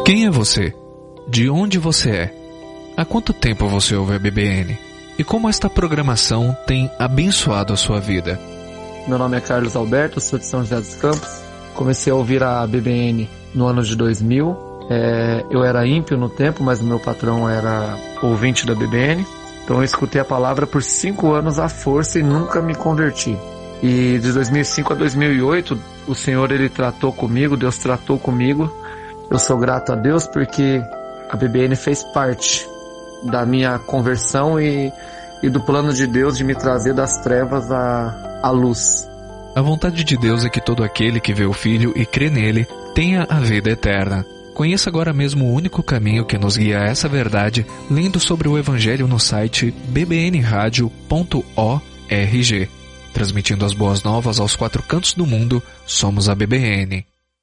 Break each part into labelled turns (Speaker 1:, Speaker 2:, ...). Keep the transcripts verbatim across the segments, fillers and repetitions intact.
Speaker 1: Quem é você? De onde você é? Há quanto tempo você ouve a B B N? E como esta programação tem abençoado a sua vida?
Speaker 2: Meu nome é Carlos Alberto, sou de São José dos Campos. Comecei a ouvir a B B N no ano de dois mil. É, eu era ímpio no tempo, mas o meu patrão era ouvinte da B B N. Então eu escutei a palavra por cinco anos à força e nunca me converti. E de dois mil e cinco a dois mil e oito, o Senhor ele tratou comigo, Deus tratou comigo. Eu sou grato a Deus porque a B B N fez parte da minha conversão e, e do plano de Deus de me trazer das trevas à, à luz.
Speaker 1: A vontade de Deus é que todo aquele que vê o Filho e crê nele tenha a vida eterna. Conheça agora mesmo o único caminho que nos guia a essa verdade, lendo sobre o Evangelho no site b b n radio ponto org. Transmitindo as boas novas aos quatro cantos do mundo, somos a B B N.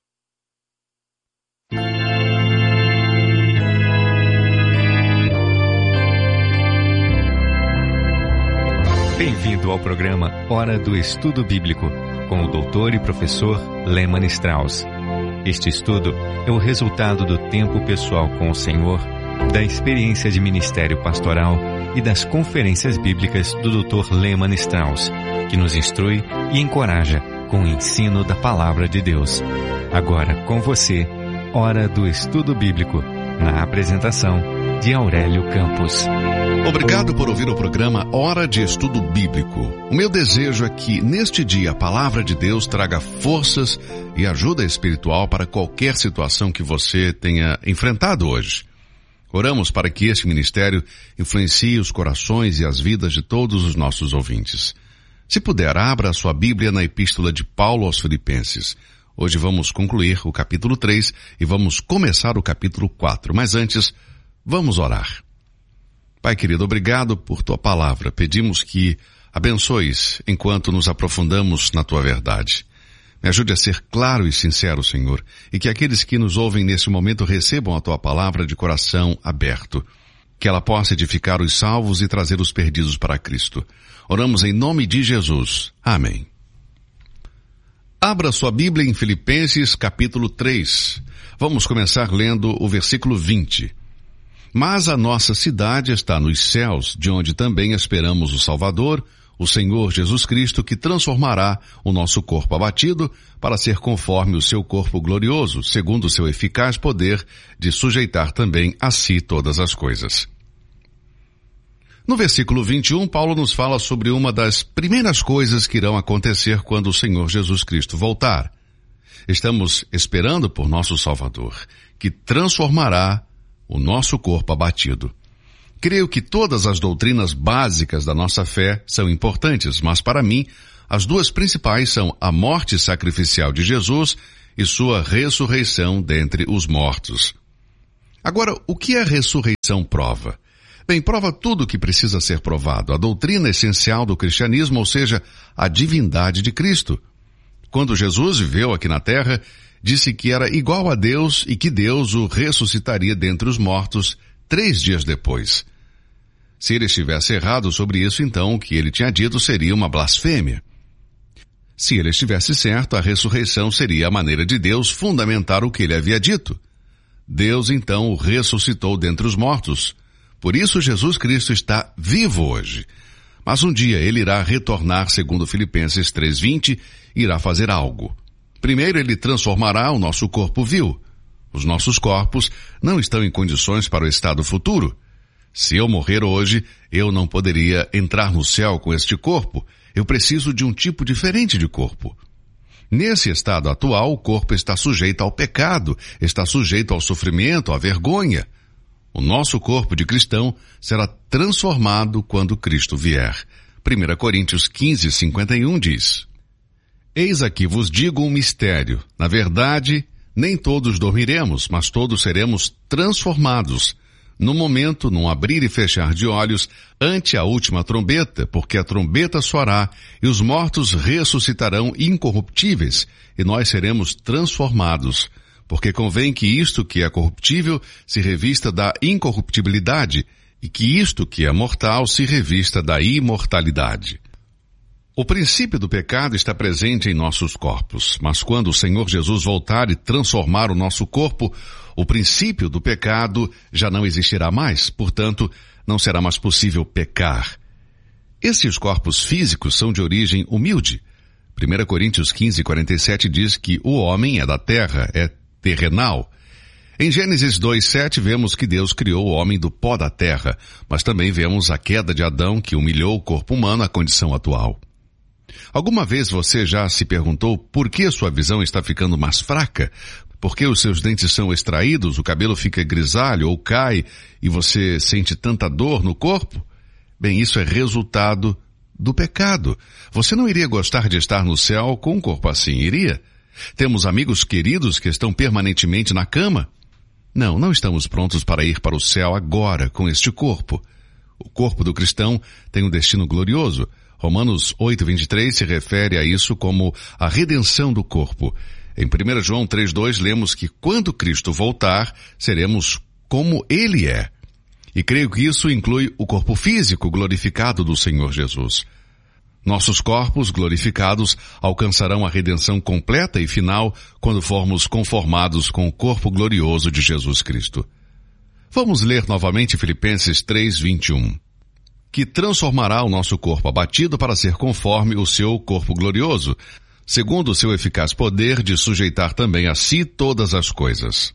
Speaker 3: Bem-vindo ao programa Hora do Estudo Bíblico, com o doutor e professor Lehmann Strauss. Este estudo é o resultado do tempo pessoal com o Senhor, da experiência de ministério pastoral e das conferências bíblicas do doutor Lehmann Strauss, que nos instrui e encoraja com o ensino da Palavra de Deus. Agora com você, Hora do Estudo Bíblico, na apresentação de Aurélio Campos.
Speaker 4: Obrigado por ouvir o programa Hora de Estudo Bíblico. O meu desejo é que neste dia a Palavra de Deus traga forças e ajuda espiritual para qualquer situação que você tenha enfrentado hoje. Oramos para que este ministério influencie os corações e as vidas de todos os nossos ouvintes. Se puder, abra a sua Bíblia na Epístola de Paulo aos Filipenses. Hoje vamos concluir o capítulo três e vamos começar o capítulo quatro. Mas antes, vamos orar. Pai querido, obrigado por tua palavra. Pedimos que abençoes enquanto nos aprofundamos na tua verdade. Me ajude a ser claro e sincero, Senhor, e que aqueles que nos ouvem neste momento recebam a tua palavra de coração aberto. Que ela possa edificar os salvos e trazer os perdidos para Cristo. Oramos em nome de Jesus. Amém. Abra sua Bíblia em Filipenses capítulo três. Vamos começar lendo o versículo vinte. Mas a nossa cidade está nos céus, de onde também esperamos o Salvador, o Senhor Jesus Cristo, que transformará o nosso corpo abatido para ser conforme o seu corpo glorioso, segundo o seu eficaz poder de sujeitar também a si todas as coisas. No versículo vinte e um, Paulo nos fala sobre uma das primeiras coisas que irão acontecer quando o Senhor Jesus Cristo voltar. Estamos esperando por nosso Salvador, que transformará o nosso corpo abatido. Creio que todas as doutrinas básicas da nossa fé são importantes, mas para mim, as duas principais são a morte sacrificial de Jesus e sua ressurreição dentre os mortos. Agora, o que a ressurreição prova? Bem, prova tudo o que precisa ser provado, a doutrina essencial do cristianismo, ou seja, a divindade de Cristo. Quando Jesus viveu aqui na terra, disse que era igual a Deus e que Deus o ressuscitaria dentre os mortos três dias depois. Se ele estivesse errado sobre isso, então o que ele tinha dito seria uma blasfêmia. Se ele estivesse certo, a ressurreição seria a maneira de Deus fundamentar o que ele havia dito. Deus então o ressuscitou dentre os mortos. Por isso Jesus Cristo está vivo hoje. Mas um dia ele irá retornar, segundo Filipenses três vinte, e irá fazer algo. Primeiro, ele transformará o nosso corpo vil. Os nossos corpos não estão em condições para o estado futuro. Se eu morrer hoje, eu não poderia entrar no céu com este corpo. Eu preciso de um tipo diferente de corpo. Nesse estado atual, o corpo está sujeito ao pecado, está sujeito ao sofrimento, à vergonha. O nosso corpo de cristão será transformado quando Cristo vier. primeira Coríntios quinze, cinquenta e um diz: Eis aqui vos digo um mistério. Na verdade, nem todos dormiremos, mas todos seremos transformados. No momento, num abrir e fechar de olhos, ante a última trombeta, porque a trombeta soará, e os mortos ressuscitarão incorruptíveis, e nós seremos transformados. Porque convém que isto que é corruptível se revista da incorruptibilidade, e que isto que é mortal se revista da imortalidade. O princípio do pecado está presente em nossos corpos, mas quando o Senhor Jesus voltar e transformar o nosso corpo, o princípio do pecado já não existirá mais, portanto, não será mais possível pecar. Esses corpos físicos são de origem humilde. primeira Coríntios quinze, quarenta e sete diz que o homem é da terra, é terrenal. Em Gênesis dois, sete vemos que Deus criou o homem do pó da terra, mas também vemos a queda de Adão que humilhou o corpo humano à condição atual. Alguma vez você já se perguntou por que sua visão está ficando mais fraca? Por que os seus dentes são extraídos, o cabelo fica grisalho ou cai e você sente tanta dor no corpo? Bem, isso é resultado do pecado. Você não iria gostar de estar no céu com um corpo assim, iria? Temos amigos queridos que estão permanentemente na cama? Não, não estamos prontos para ir para o céu agora com este corpo. O corpo do cristão tem um destino glorioso. Romanos oito, vinte e três se refere a isso como a redenção do corpo. Em primeira João três, dois lemos que quando Cristo voltar, seremos como Ele é. E creio que isso inclui o corpo físico glorificado do Senhor Jesus. Nossos corpos glorificados alcançarão a redenção completa e final quando formos conformados com o corpo glorioso de Jesus Cristo. Vamos ler novamente Filipenses três, vinte e um. Que transformará o nosso corpo abatido para ser conforme o seu corpo glorioso, segundo o seu eficaz poder de sujeitar também a si todas as coisas.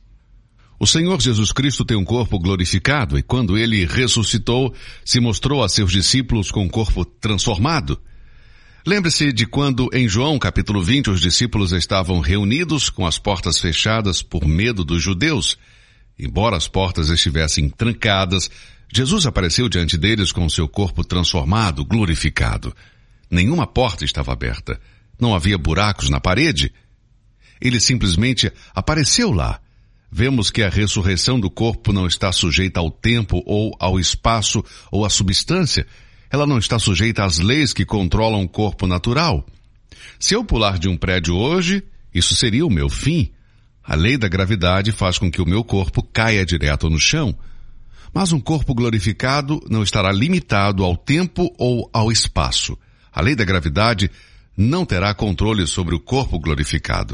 Speaker 4: O Senhor Jesus Cristo tem um corpo glorificado e quando ele ressuscitou, se mostrou a seus discípulos com um corpo transformado. Lembre-se de quando em João capítulo vinte os discípulos estavam reunidos com as portas fechadas por medo dos judeus. Embora as portas estivessem trancadas, Jesus apareceu diante deles com seu corpo transformado, glorificado. Nenhuma porta estava aberta. Não havia buracos na parede. Ele simplesmente apareceu lá. Vemos que a ressurreição do corpo não está sujeita ao tempo ou ao espaço ou à substância. Ela não está sujeita às leis que controlam o corpo natural. Se eu pular de um prédio hoje, isso seria o meu fim. A lei da gravidade faz com que o meu corpo caia direto no chão. Mas um corpo glorificado não estará limitado ao tempo ou ao espaço. A lei da gravidade não terá controle sobre o corpo glorificado.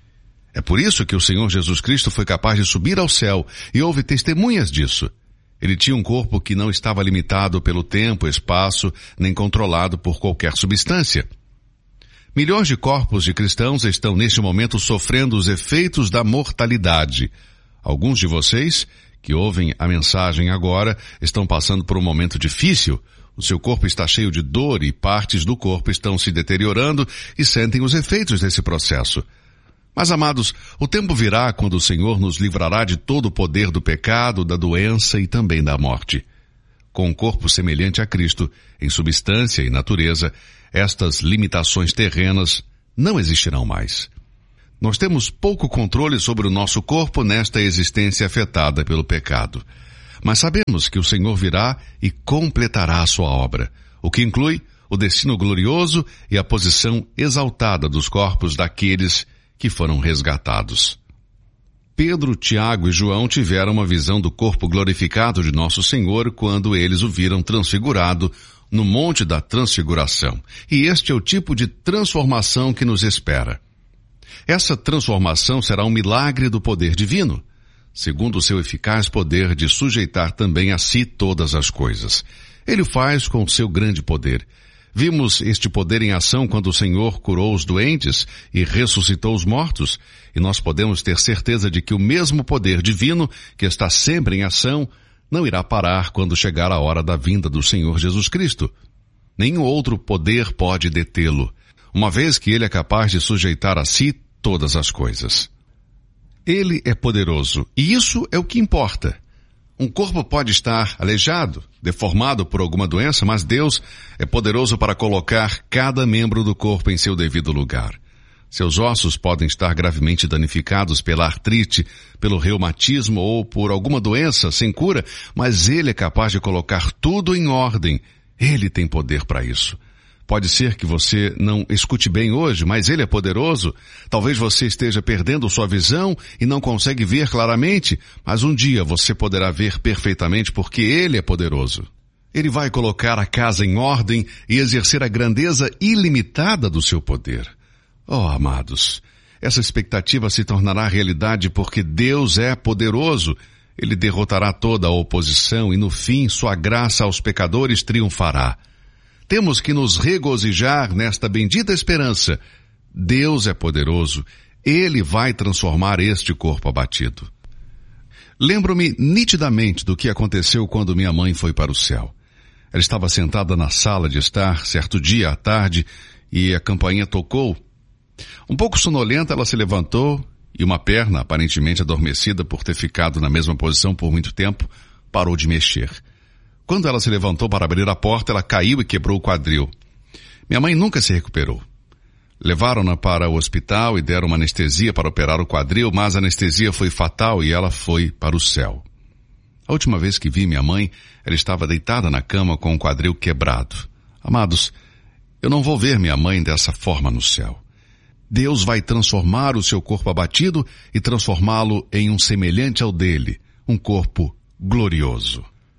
Speaker 4: É por isso que o Senhor Jesus Cristo foi capaz de subir ao céu e houve testemunhas disso. Ele tinha um corpo que não estava limitado pelo tempo, espaço, nem controlado por qualquer substância. Milhões de corpos de cristãos estão neste momento sofrendo os efeitos da mortalidade. Alguns de vocês que ouvem a mensagem agora estão passando por um momento difícil. O seu corpo está cheio de dor e partes do corpo estão se deteriorando e sentem os efeitos desse processo. Mas, amados, o tempo virá quando o Senhor nos livrará de todo o poder do pecado, da doença e também da morte. Com um corpo semelhante a Cristo, em substância e natureza, estas limitações terrenas não existirão mais. Nós temos pouco controle sobre o nosso corpo nesta existência afetada pelo pecado. Mas sabemos que o Senhor virá e completará a sua obra, o que inclui o destino glorioso e a posição exaltada dos corpos daqueles que foram resgatados. Pedro, Tiago e João tiveram uma visão do corpo glorificado de nosso Senhor quando eles o viram transfigurado no Monte da Transfiguração. E este é o tipo de transformação que nos espera. Essa transformação será um milagre do poder divino, segundo o seu eficaz poder de sujeitar também a si todas as coisas. Ele o faz com o seu grande poder. Vimos este poder em ação quando o Senhor curou os doentes e ressuscitou os mortos, e nós podemos ter certeza de que o mesmo poder divino, que está sempre em ação, não irá parar quando chegar a hora da vinda do Senhor Jesus Cristo. Nenhum outro poder pode detê-lo, uma vez que ele é capaz de sujeitar a si todas as coisas. Ele é poderoso, e isso é o que importa. Um corpo pode estar aleijado, deformado por alguma doença, mas Deus é poderoso para colocar cada membro do corpo em seu devido lugar. Seus ossos podem estar gravemente danificados pela artrite, pelo reumatismo ou por alguma doença sem cura, mas Ele é capaz de colocar tudo em ordem. Ele tem poder para isso. Pode ser que você não escute bem hoje, mas Ele é poderoso. Talvez você esteja perdendo sua visão e não consegue ver claramente, mas um dia você poderá ver perfeitamente porque Ele é poderoso. Ele vai colocar a casa em ordem e exercer a grandeza ilimitada do seu poder. Oh, amados, essa expectativa se tornará realidade porque Deus é poderoso. Ele derrotará toda a oposição e no fim sua graça aos pecadores triunfará. Temos que nos regozijar nesta bendita esperança. Deus é poderoso. Ele vai transformar este corpo abatido. Lembro-me nitidamente do que aconteceu quando minha mãe foi para o céu. Ela estava sentada na sala de estar, certo dia à tarde, e a campainha tocou. Um pouco sonolenta, ela se levantou e uma perna, aparentemente adormecida por ter ficado na mesma posição por muito tempo, parou de mexer. Quando ela se levantou para abrir a porta, ela caiu e quebrou o quadril. Minha mãe nunca se recuperou. Levaram-na para o hospital e deram uma anestesia para operar o quadril, mas a anestesia foi fatal e ela foi para o céu. A última vez que vi minha mãe, ela estava deitada na cama com o quadril quebrado. Amados, eu não vou ver minha mãe dessa forma no céu. Deus vai transformar o seu corpo abatido e transformá-lo em um semelhante ao dele, um corpo glorioso.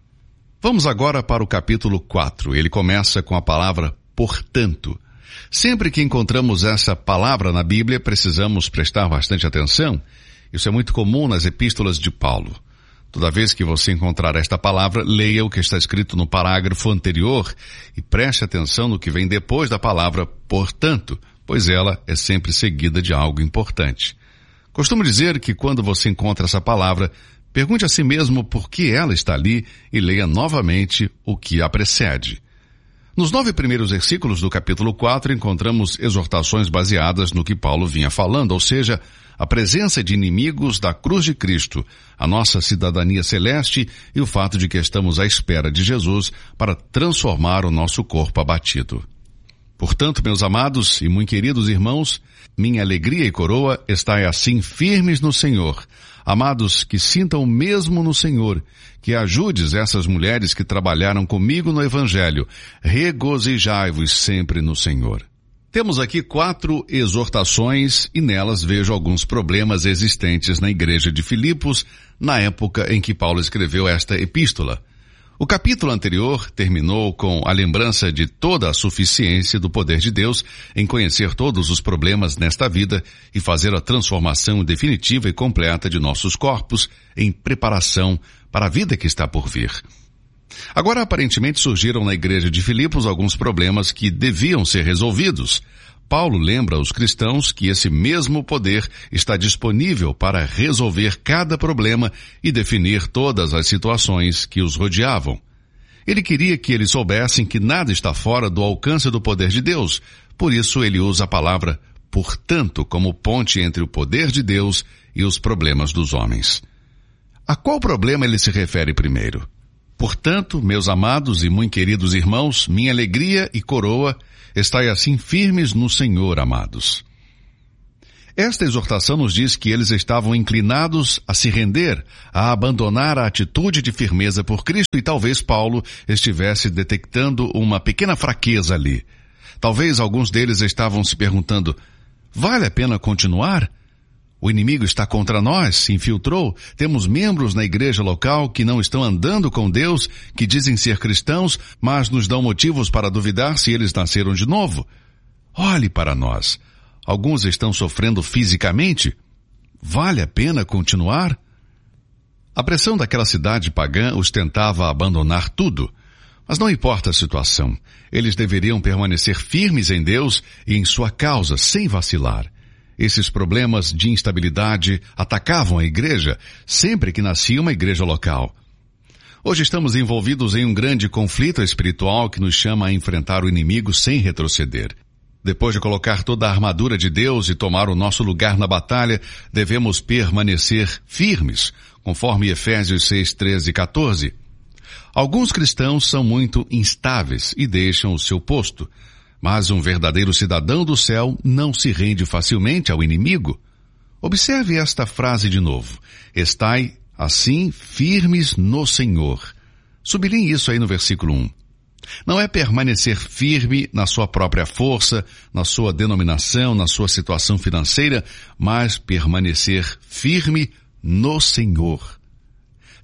Speaker 4: Vamos agora para o capítulo quatro. Ele começa com a palavra portanto. Sempre que encontramos essa palavra na Bíblia, precisamos prestar bastante atenção. Isso é muito comum nas epístolas de Paulo. Toda vez que você encontrar esta palavra, leia o que está escrito no parágrafo anterior e preste atenção no que vem depois da palavra portanto, pois ela é sempre seguida de algo importante. Costumo dizer que quando você encontra essa palavra, pergunte a si mesmo por que ela está ali e leia novamente o que a precede. Nos nove primeiros versículos do capítulo quatro, encontramos exortações baseadas no que Paulo vinha falando, ou seja, a presença de inimigos da cruz de Cristo, a nossa cidadania celeste e o fato de que estamos à espera de Jesus para transformar o nosso corpo abatido. Portanto, meus amados e muito queridos irmãos, minha alegria e coroa estai assim firmes no Senhor. Amados, que sintam o mesmo no Senhor, que ajudes essas mulheres que trabalharam comigo no Evangelho. Regozijai-vos sempre no Senhor. Temos aqui quatro exortações e nelas vejo alguns problemas existentes na igreja de Filipos na época em que Paulo escreveu esta epístola. O capítulo anterior terminou com a lembrança de toda a suficiência do poder de Deus em conhecer todos os problemas nesta vida e fazer a transformação definitiva e completa de nossos corpos em preparação para a vida que está por vir. Agora, aparentemente, surgiram na igreja de Filipos alguns problemas que deviam ser resolvidos. Paulo lembra aos cristãos que esse mesmo poder está disponível para resolver cada problema e definir todas as situações que os rodeavam. Ele queria que eles soubessem que nada está fora do alcance do poder de Deus, por isso ele usa a palavra portanto como ponte entre o poder de Deus e os problemas dos homens. A qual problema ele se refere primeiro? Portanto, meus amados e muito queridos irmãos, minha alegria e coroa, estai assim firmes no Senhor, amados. Esta exortação nos diz que eles estavam inclinados a se render, a abandonar a atitude de firmeza por Cristo e talvez Paulo estivesse detectando uma pequena fraqueza ali. Talvez alguns deles estavam se perguntando, vale a pena continuar? O inimigo está contra nós, se infiltrou. Temos membros na igreja local que não estão andando com Deus, que dizem ser cristãos, mas nos dão motivos para duvidar se eles nasceram de novo. Olhe para nós. Alguns estão sofrendo fisicamente. Vale a pena continuar? A pressão daquela cidade pagã os tentava abandonar tudo. Mas não importa a situação. Eles deveriam permanecer firmes em Deus e em sua causa, sem vacilar. Esses problemas de instabilidade atacavam a igreja sempre que nascia uma igreja local. Hoje estamos envolvidos em um grande conflito espiritual que nos chama a enfrentar o inimigo sem retroceder. Depois de colocar toda a armadura de Deus e tomar o nosso lugar na batalha, devemos permanecer firmes, conforme Efésios seis, treze e quatorze. Alguns cristãos são muito instáveis e deixam o seu posto. Mas um verdadeiro cidadão do céu não se rende facilmente ao inimigo. Observe esta frase de novo. Estai, assim, firmes no Senhor. Sublinhe isso aí no versículo um. Não é permanecer firme na sua própria força, na sua denominação, na sua situação financeira, mas permanecer firme no Senhor.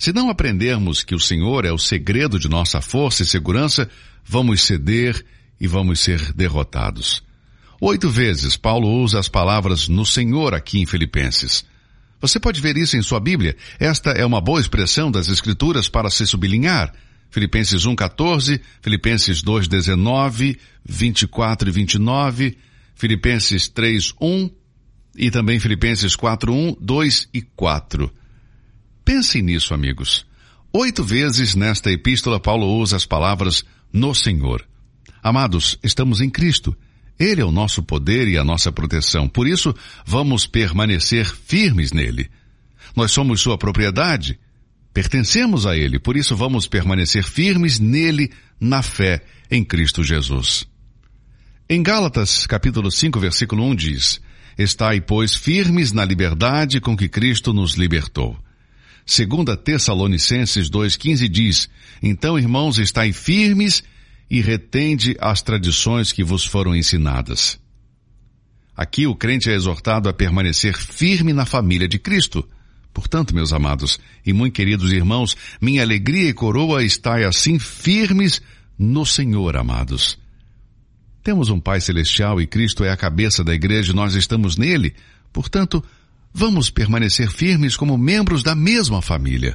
Speaker 4: Se não aprendermos que o Senhor é o segredo de nossa força e segurança, vamos ceder e vamos ser derrotados. Oito vezes Paulo usa as palavras no Senhor aqui em Filipenses. Você pode ver isso em sua Bíblia. Esta é uma boa expressão das Escrituras para se sublinhar. Filipenses um, quatorze, Filipenses dois, dezenove, vinte e quatro e vinte e nove, Filipenses três, um e também Filipenses quatro, um, dois e quatro. Pensem nisso, amigos. Oito vezes nesta epístola Paulo usa as palavras no Senhor. Amados, estamos em Cristo. Ele é o nosso poder e a nossa proteção. Por isso, vamos permanecer firmes nele. Nós somos sua propriedade. Pertencemos a Ele, por isso vamos permanecer firmes nele, na fé em Cristo Jesus. Em Gálatas, capítulo cinco, versículo um diz: Estai, pois, firmes na liberdade com que Cristo nos libertou. Segunda Tessalonicenses dois, quinze diz: Então, irmãos, estai firmes e retende as tradições que vos foram ensinadas. Aqui o crente é exortado a permanecer firme na família de Cristo. Portanto, meus amados e muito queridos irmãos, minha alegria e coroa estai assim firmes no Senhor, amados. Temos um Pai Celestial e Cristo é a cabeça da igreja e nós estamos nele. Portanto, vamos permanecer firmes como membros da mesma família.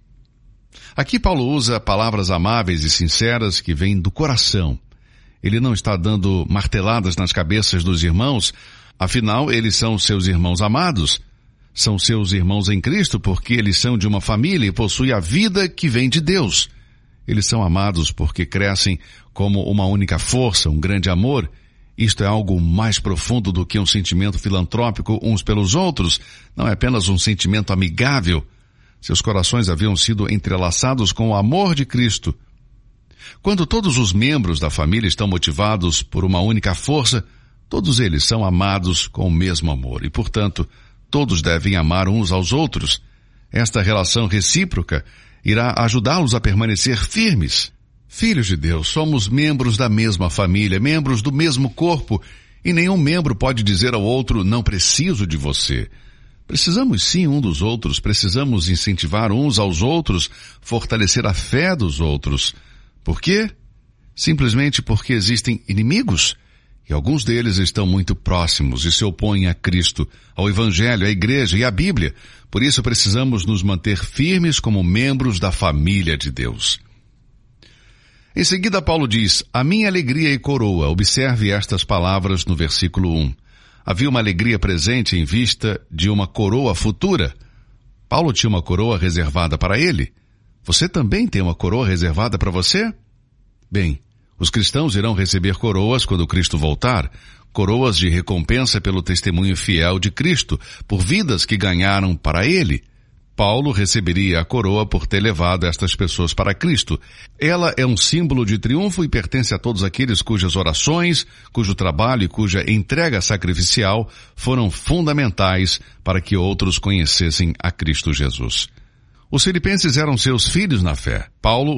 Speaker 4: Aqui Paulo usa palavras amáveis e sinceras que vêm do coração. Ele não está dando marteladas nas cabeças dos irmãos, afinal, eles são seus irmãos amados. São seus irmãos em Cristo porque eles são de uma família e possuem a vida que vem de Deus. Eles são amados porque crescem como uma única força, um grande amor. Isto é algo mais profundo do que um sentimento filantrópico uns pelos outros. Não é apenas um sentimento amigável. Seus corações haviam sido entrelaçados com o amor de Cristo. Quando todos os membros da família estão motivados por uma única força, todos eles são amados com o mesmo amor e, portanto, todos devem amar uns aos outros. Esta relação recíproca irá ajudá-los a permanecer firmes. Filhos de Deus, somos membros da mesma família, membros do mesmo corpo, e nenhum membro pode dizer ao outro, não preciso de você. Precisamos sim um dos outros, precisamos incentivar uns aos outros, fortalecer a fé dos outros. Por quê? Simplesmente porque existem inimigos. E alguns deles estão muito próximos e se opõem a Cristo, ao Evangelho, à Igreja e à Bíblia. Por isso precisamos nos manter firmes como membros da família de Deus. Em seguida, Paulo diz, a minha alegria e coroa. Observe estas palavras no versículo um. Havia uma alegria presente em vista de uma coroa futura. Paulo tinha uma coroa reservada para ele. Você também tem uma coroa reservada para você? Bem, os cristãos irão receber coroas quando Cristo voltar, coroas de recompensa pelo testemunho fiel de Cristo, por vidas que ganharam para Ele. Paulo receberia a coroa por ter levado estas pessoas para Cristo. Ela é um símbolo de triunfo e pertence a todos aqueles cujas orações, cujo trabalho e cuja entrega sacrificial foram fundamentais para que outros conhecessem a Cristo Jesus. Os filipenses eram seus filhos na fé. Paulo